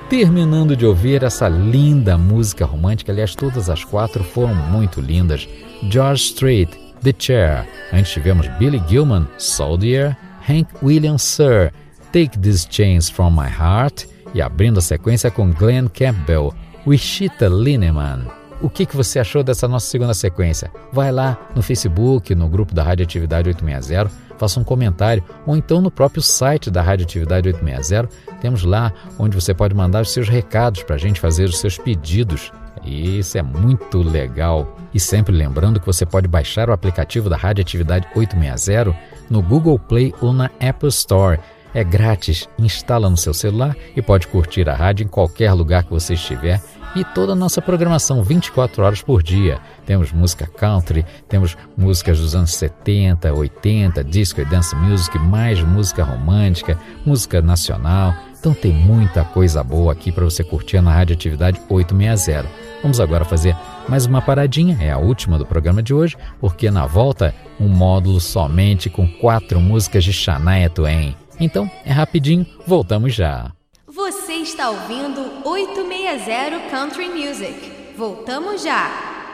terminando de ouvir essa linda música romântica. Aliás, todas as 4 foram muito lindas. George Strait, The Chair. Antes tivemos Billy Gilman, Soldier, Hank Williams, Sir, Take These Chains From My Heart. E abrindo a sequência com Glenn Campbell, Wichita Lineman. O que você achou dessa nossa segunda sequência? Vai lá no Facebook, no grupo da Radioatividade 860, faça um comentário, ou então no próprio site da Radioatividade 860. Temos lá onde você pode mandar os seus recados para a gente fazer os seus pedidos. Isso é muito legal. E sempre lembrando que você pode baixar o aplicativo da Radioatividade 860 no Google Play ou na Apple Store. É grátis, instala no seu celular e pode curtir a rádio em qualquer lugar que você estiver. E toda a nossa programação 24 horas por dia. Temos música country, temos músicas dos anos 70, 80, disco e dance music, mais música romântica, música nacional. Então tem muita coisa boa aqui para você curtir na Radioatividade 860. Vamos agora fazer mais uma paradinha, é a última do programa de hoje, porque na volta um módulo somente com 4 músicas de Shania Twain. Então é rapidinho, voltamos já. Você está ouvindo 860 Country Music. Voltamos já.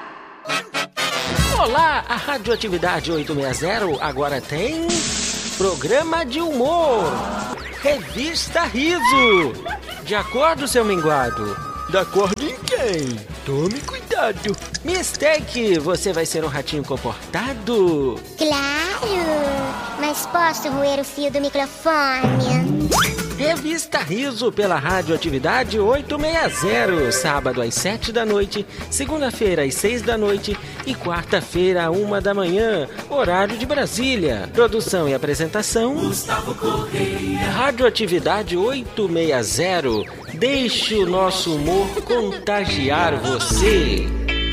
Olá, a Radioatividade 860 agora tem programa de humor. Revista Riso. De acordo, seu minguado? De acordo em quem? Tome cuidado. Mistake, você vai ser um ratinho comportado? Claro, mas posso roer o fio do microfone? Revista Riso pela Radioatividade 860, sábado às 7 da noite, segunda-feira às 6 da noite e quarta-feira à 1 da manhã, horário de Brasília. Produção e apresentação Gustavo Correia. Radioatividade 860, deixe o nosso humor contagiar você.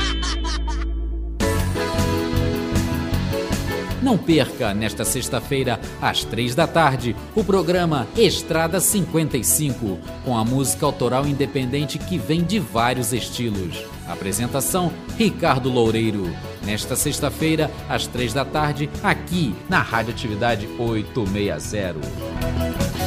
Não perca, nesta sexta-feira, às 3 da tarde, o programa Estrada 55, com a música autoral independente que vem de vários estilos. Apresentação, Ricardo Loureiro. Nesta sexta-feira, às 3 da tarde, aqui na Radioatividade 860.